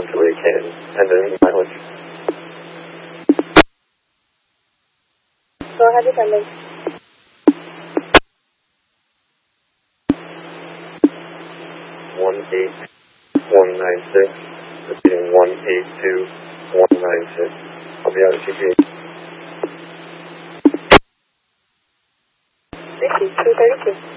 until we can, and then mileage. Go ahead with ending. 18196, repeating 182196. I'll be out at GPH. 232.